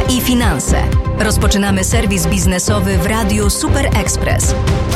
i finanse. Rozpoczynamy serwis biznesowy w Radiu Super Express.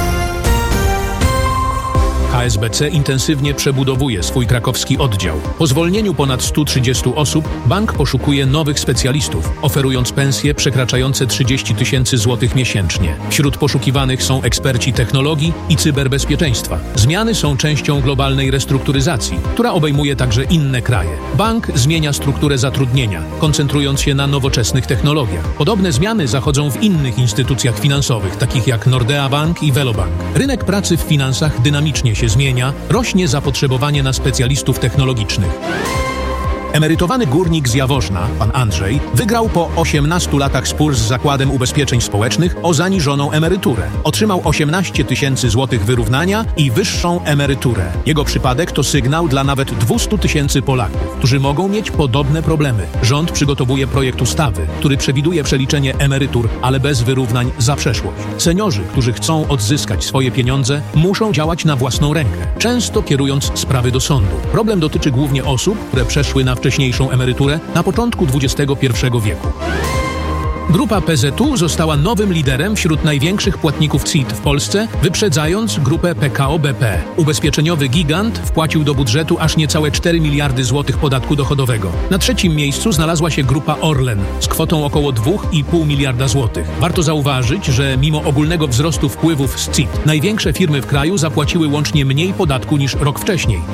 HSBC intensywnie przebudowuje swój krakowski oddział. Po zwolnieniu ponad 130 osób bank poszukuje nowych specjalistów, oferując pensje przekraczające 30 000 złotych miesięcznie. Wśród poszukiwanych są eksperci technologii i cyberbezpieczeństwa. Zmiany są częścią globalnej restrukturyzacji, która obejmuje także inne kraje. Bank zmienia strukturę zatrudnienia, koncentrując się na nowoczesnych technologiach. Podobne zmiany zachodzą w innych instytucjach finansowych, takich jak Nordea Bank i Velobank. Rynek pracy w finansach dynamicznie się zmienia, rośnie zapotrzebowanie na specjalistów technologicznych. Emerytowany górnik z Jaworzna, pan Andrzej, wygrał po 18 latach spór z Zakładem Ubezpieczeń Społecznych o zaniżoną emeryturę. Otrzymał 18 000 złotych wyrównania i wyższą emeryturę. Jego przypadek to sygnał dla nawet 200 000 Polaków, którzy mogą mieć podobne problemy. Rząd przygotowuje projekt ustawy, który przewiduje przeliczenie emerytur, ale bez wyrównań za przeszłość. Seniorzy, którzy chcą odzyskać swoje pieniądze, muszą działać na własną rękę, często kierując sprawy do sądu. Problem dotyczy głównie osób, które przeszły na wcześniejszą emeryturę na początku XXI wieku. Grupa PZU została nowym liderem wśród największych płatników CIT w Polsce, wyprzedzając grupę PKO BP. Ubezpieczeniowy gigant wpłacił do budżetu aż niecałe 4 miliardy złotych podatku dochodowego. Na trzecim miejscu znalazła się grupa Orlen z kwotą około 2,5 miliarda złotych. Warto zauważyć, że mimo ogólnego wzrostu wpływów z CIT, największe firmy w kraju zapłaciły łącznie mniej podatku niż rok wcześniej.